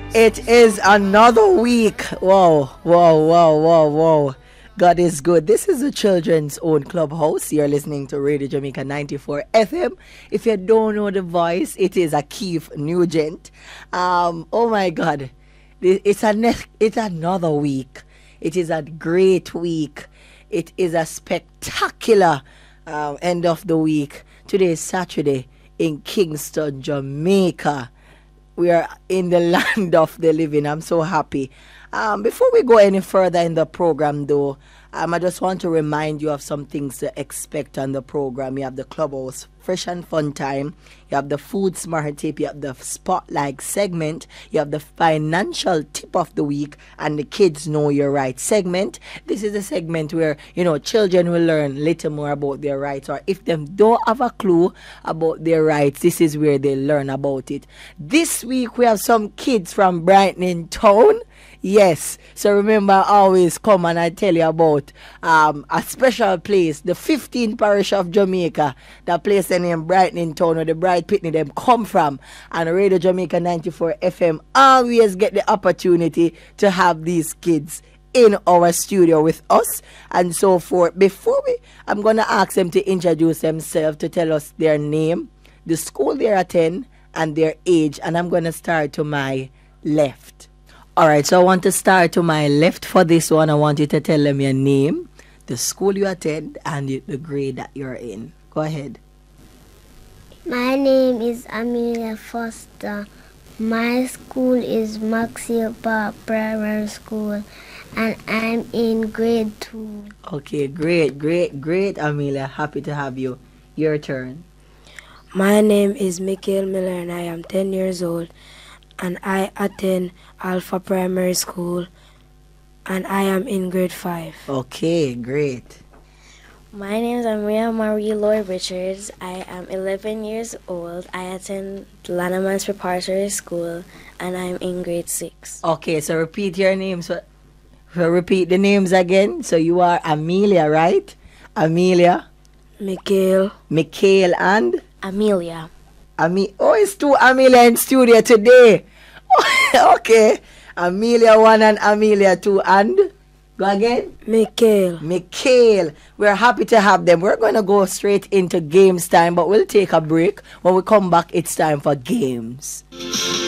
It is another week. Whoa, whoa, whoa, whoa, whoa. God is good. This is the Children's Own Clubhouse. You're listening to Radio Jamaica 94 FM. If you don't know the voice, it is Akeef Nugent. Oh my God. It's another week. It is a great week. It is a spectacular end of the week. Today is Saturday in Kingston, Jamaica. We are in the land of the living. I'm so happy. Before we go any further in the program, though, I just want to remind you of some things to expect on the program. You have the Clubhouse Fresh and Fun Time. You have the Food Smart Tip. You have the Spotlight segment. You have the Financial Tip of the Week and the Kids Know Your Rights segment. This is a segment where, children will learn a little more about their rights, or if they don't have a clue about their rights, this is where they learn about it. This week, we have some kids from Brighton in town. Yes, so remember, I always come and I tell you about a special place, the 15th parish of Jamaica, that place in Brighton in town, where the Bright Pitney them come from, and Radio Jamaica 94 FM always get the opportunity to have these kids in our studio with us and so forth. I'm going to ask them to introduce themselves, to tell us their name, the school they attend, and their age, and I'm going to start to my left. All right, so I want to start to my left for this one. I want you to tell them your name, the school you attend, and the grade that you're in. Go ahead. My name is Amelia Foster. My school is Maxie Park Primary School, and I'm in grade 2. Okay, great, Amelia. Happy to have you. Your turn. My name is Mikhail Miller, and I am 10 years old, and I attend Alpha Primary School, and I am in grade 5. Okay, great. My name is Maria Marie Lloyd Richards. I am 11 years old. I attend Lanhamans Preparatory School, and I'm in grade 6. Okay, so repeat your names. So repeat the names again. So you are Amelia, right? Amelia. Mikhail. Mikhail and? Amelia. It's two Amelia in studio today. Okay. Amelia 1 and Amelia 2 and? Go again? Mikhail. We're happy to have them. We're going to go straight into games time, but we'll take a break. When we come back, it's time for games.